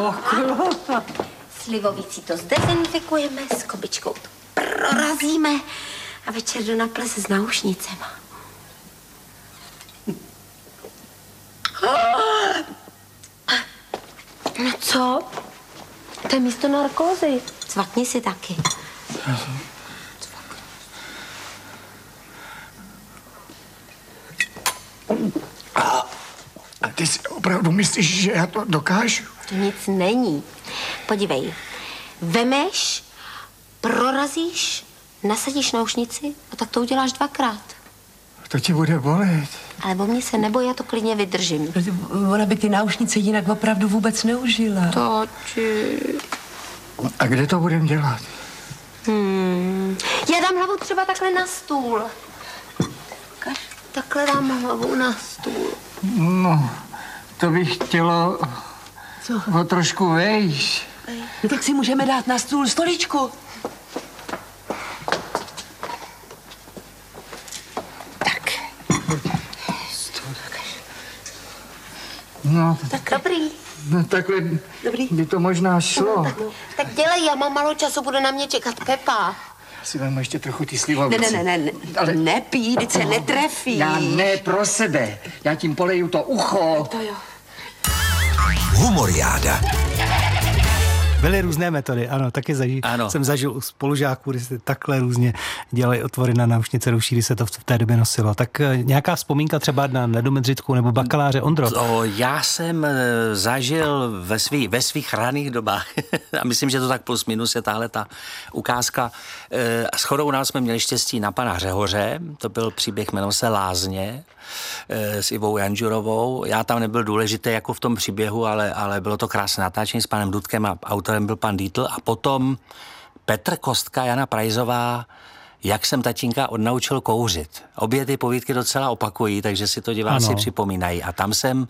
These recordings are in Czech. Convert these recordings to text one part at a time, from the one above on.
Slivovicí to zdezinfikujeme, s kobičkou to prorazíme a večer jdu na ples s náušnicema. No co? To je místo narkózy. Cvakni si taky. A ty si opravdu myslíš, že já to dokážu? To nic není. Podívej. Vemeš, prorazíš, nasadíš náušnici a tak to uděláš 2krát. To ti bude bolet. Ale o mě se neboj, já to klidně vydržím. Ona by ty náušnice jinak opravdu vůbec neužila. Tati. A kde to budem dělat? Já dám hlavu třeba takhle na stůl. Takhle dám hlavu na stůl. No, to bych chtělo Co? o trošku vejš. No tak si můžeme dát na stůl stoličku. Tak. No, Tak dobrý. no takhle Dobrý. by to možná šlo. Tak dělej, já mám málo času, bude na mě čekat Pepa. Si vezmu ještě trochu ty slivovice. Ne, ale nepí, teď se netrefí. Já ne pro sebe. Já tím poleju to ucho. To jo. Humoriáda. Byly různé metody, ano, taky jsem zažil u spolužáků, kdy si takhle různě dělají otvory na náušnice do uší, kdy se to v té době nosilo. Tak nějaká vzpomínka třeba na Nedu Medřickou nebo bakaláře Ondro? Já jsem zažil ve svých raných dobách, a myslím, že to tak plus minus je tahle ta ukázka. Shodou nás jsme měli štěstí na pana Řehoře, to byl příběh, jmenoval se Lázně, s Ivou Janžurovou. Já tam nebyl důležitý jako v tom příběhu, ale bylo to krásné natáčení s panem Dudkem a autorem byl pan Dietl. A potom Petr Kostka, Jana Prajzová, Jak jsem tatínka odnaučil kouřit. Obě ty povídky docela opakují, takže si to diváci připomínají. A tam jsem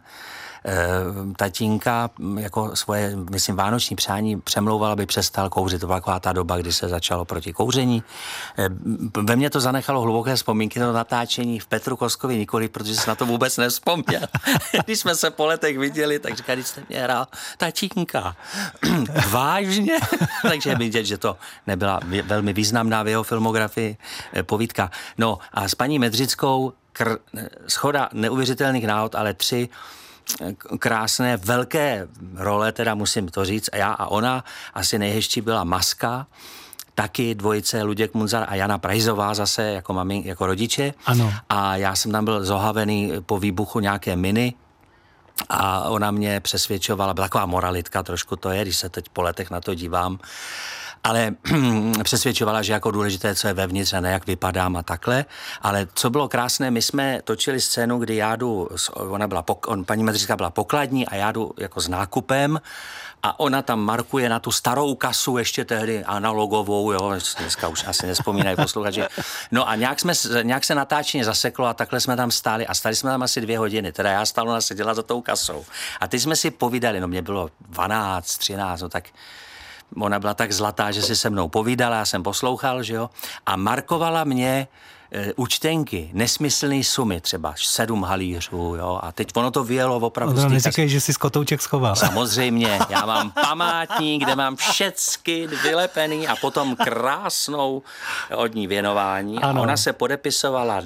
tatínka jako svoje, myslím, vánoční přání přemlouval, aby přestal kouřit. To byla taková ta doba, kdy se začalo proti kouření. Ve mně to zanechalo hluboké vzpomínky do natáčení, v Petru Koskovi nikoli, protože jsem na to vůbec nevzpomněl. Když jsme se po letech viděli, tak říkali, jste mě hrál tatínka. Vážně? Takže je vidět, že to nebyla velmi významná v jeho filmografii povídka. No a s paní Medřickou schoda neuvěřitelných náhod, ale 3 krásné, velké role, teda musím to říct, a já a ona, asi nejhezčí byla Maska, taky dvojice Luděk Munzar a Jana Prajzová zase jako mami, jako rodiče. Ano. A já jsem tam byl zohavený po výbuchu nějaké miny a ona mě přesvědčovala, byla taková moralitka, trošku to je, když se teď po letech na to dívám, ale přesvědčovala, že jako důležité, co je vevnitř a ne jak vypadám a takhle. Ale co bylo krásné, my jsme točili scénu, kdy já jdu, paní Medřická byla pokladní a já jdu jako s nákupem a ona tam markuje na tu starou kasu, ještě tehdy analogovou, jo, dneska už asi nevzpomínají posluchači. No a nějak se natáčení zaseklo a takhle jsme tam stáli a stáli jsme tam asi 2 hodiny, teda já stále ona seděla za tou kasou. A teď jsme si povídali, no mě bylo 12, 13, no tak ona byla tak zlatá, že si se mnou povídala, já jsem poslouchal, že jo, a markovala mě účtenky, nesmyslný sumy, třeba 7 halířů, jo, a teď ono to vyjelo opravdu. No, neříkej, že jsi z kotouček schoval. Samozřejmě, já mám památník, kde mám všecky vylepený a potom krásnou od ní věnování. Ano. A ona se podepisovala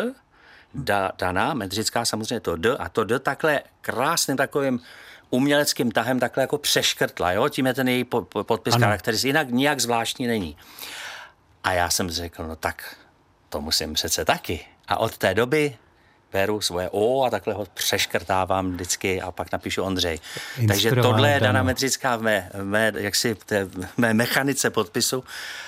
Dana, Medřická samozřejmě to D, a to D takhle krásným takovým uměleckým tahem takhle jako přeškrtla, jo? Tím je ten její podpis charakteristický, jinak nijak zvláštní není. A já jsem řekl, no tak to musím přece taky. A od té doby beru svoje O a takhle ho přeškrtávám vždycky a pak napíšu Ondřej. Takže tohle je Dana Medřická v mé mechanice podpisu.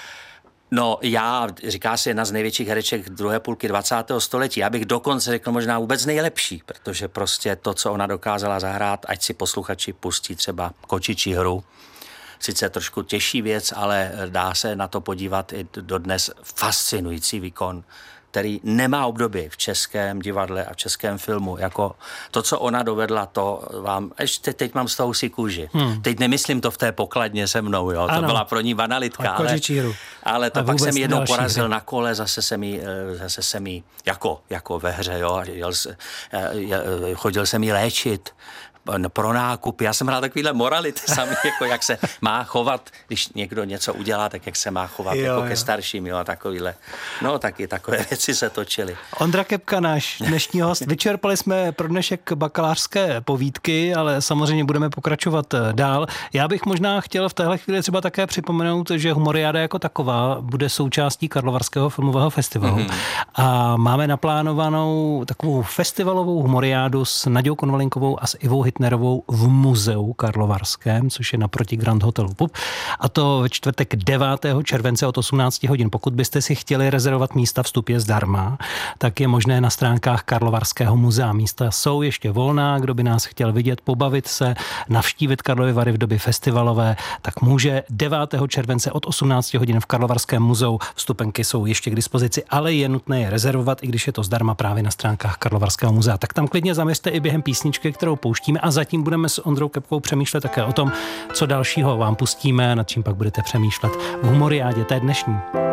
No říká se jedna z největších hereček druhé půlky 20. století. Já bych dokonce řekl možná vůbec nejlepší, protože prostě to, co ona dokázala zahrát, ať si posluchači pustí třeba Kočičí hru. Sice trošku těžší věc, ale dá se na to podívat i dodnes. Fascinující výkon, který nemá období v českém divadle a v českém filmu. Jako to, co ona dovedla, to vám... Ještě teď mám z toho si kůži. Teď nemyslím to v té pokladně se mnou, jo. To byla pro ní banalitka, ale to pak jsem jednou porazil na kole, zase se mi jako ve hře, jo. Chodil jsem jí léčit. pro nákup. Já jsem hrál takovýhle morality sami, jako jak se má chovat, když někdo něco udělá, tak jak se má chovat jako ke starším, jo, a takovýhle. No, taky takové věci se točily. Ondra Kepka, náš dnešní host. Vyčerpali jsme pro dnešek bakalářské povídky, ale samozřejmě budeme pokračovat dál. Já bych možná chtěl v téhle chvíli třeba také připomenout, že Humoriáda jako taková bude součástí Karlovarského filmového festivalu. A máme naplánovanou takovou festivalovou humoriádu s Naďou Konvalinkovou a s Ivou Hitnerovou v muzeu karlovarském, což je naproti Grand Hotelu Pup. A to ve čtvrtek 9. července od 18 hodin. Pokud byste si chtěli rezervovat místa, vstup je zdarma, tak je možné na stránkách Karlovarského muzea. Místa jsou ještě volná, kdo by nás chtěl vidět, pobavit se, navštívit Karlovy Vary v době festivalové, tak může 9. července od 18 hodin v Karlovarském muzeu. Vstupenky jsou ještě k dispozici, ale je nutné je rezervovat, i když je to zdarma právě na stránkách Karlovarského muzea. Tak tam klidně zaměřte i během písničky, kterou pouštíme, a zatím budeme s Ondrou Kepkou přemýšlet také o tom, co dalšího vám pustíme, nad čím pak budete přemýšlet v Humoriádě té dnešní.